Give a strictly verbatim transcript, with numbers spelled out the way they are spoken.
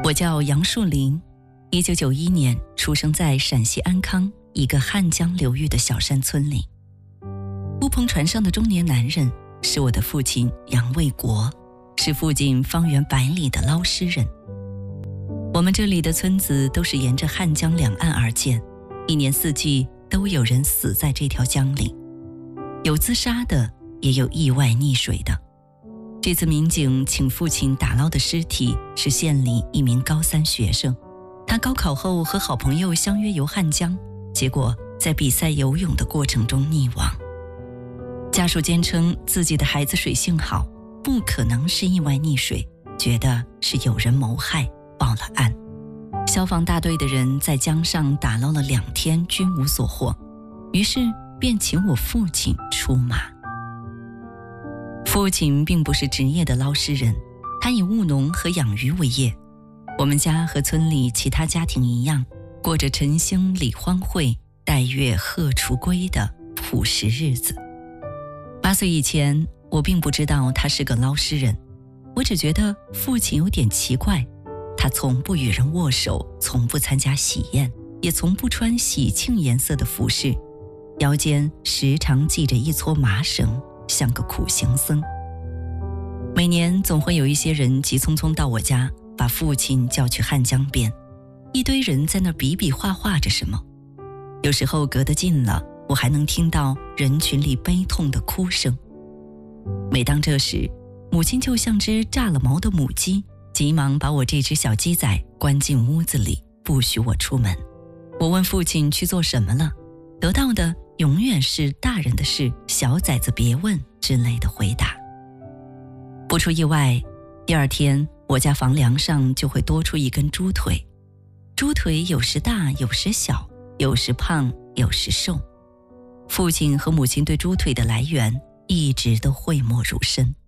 我叫杨树林，一九九一年出生在陕西安康一个汉江流域的小山村里。乌篷船上的中年男人是我的父亲杨卫国，是附近方圆百里的捞尸人。我们这里的村子都是沿着汉江两岸而建，一年四季都有人死在这条江里，有自杀的，也有意外溺水的。这次民警请父亲打捞的尸体是县里一名高三学生，他高考后和好朋友相约游汉江，结果在比赛游泳的过程中溺亡。家属坚称自己的孩子水性好，不可能是意外溺水，觉得是有人谋害，报了案。消防大队的人在江上打捞了两天均无所获，于是便请我父亲出马。父亲并不是职业的捞尸人，他以务农和养鱼为业。我们家和村里其他家庭一样，过着晨兴理荒秽，待月荷锄归的朴实日子。八岁以前，我并不知道他是个捞尸人，我只觉得父亲有点奇怪。他从不与人握手，从不参加喜宴，也从不穿喜庆颜色的服饰，腰间时常系着一撮麻绳，像个苦行僧。每年总会有一些人急匆匆到我家，把父亲叫去汉江边，一堆人在那儿比比划划着什么。有时候隔得近了，我还能听到人群里悲痛的哭声。每当这时，母亲就像只炸了毛的母鸡，急忙把我这只小鸡仔关进屋子里，不许我出门。我问父亲去做什么了，得到的永远是大人的事，小崽子别问之类的回答。不出意外，第二天我家房梁上就会多出一根猪腿。猪腿有时大，有时小，有时胖，有时瘦。父亲和母亲对猪腿的来源一直都讳莫如深。